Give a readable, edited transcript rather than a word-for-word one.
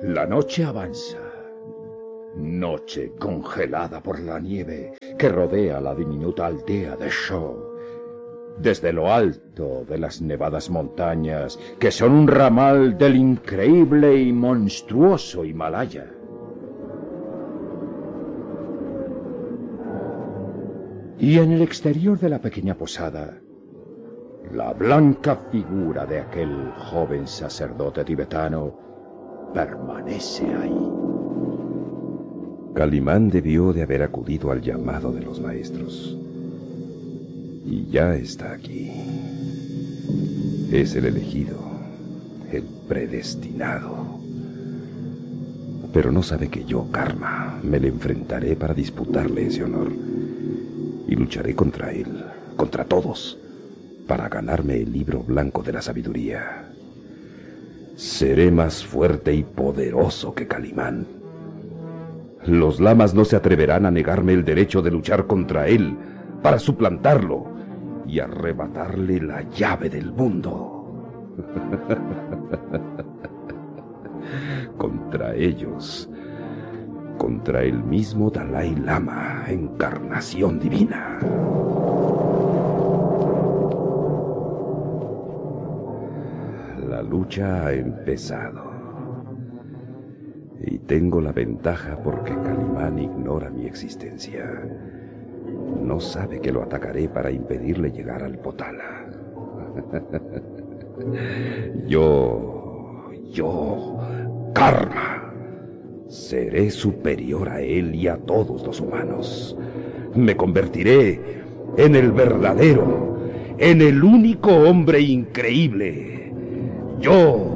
La noche avanza. Noche congelada por la nieve que rodea la diminuta aldea de Sho. Desde lo alto de las nevadas montañas, que son un ramal del increíble y monstruoso Himalaya. Y en el exterior de la pequeña posada, la blanca figura de aquel joven sacerdote tibetano permanece ahí. Calimán debió de haber acudido al llamado de los maestros. Y ya está aquí. Es el elegido, el predestinado. Pero no sabe que yo, Karma, me le enfrentaré para disputarle ese honor. Y lucharé contra él, contra todos, para ganarme el libro blanco de la sabiduría. Seré más fuerte y poderoso que Calimán. Los lamas no se atreverán a negarme el derecho de luchar contra él para suplantarlo y arrebatarle la llave del mundo. Contra ellos, contra el mismo Dalai Lama, encarnación divina. La lucha ha empezado. Y tengo la ventaja porque Calimán ignora mi existencia. No sabe que lo atacaré para impedirle llegar al Potala. Yo, Karma, seré superior a él y a todos los humanos. Me convertiré en el verdadero, en el único hombre increíble. Yo,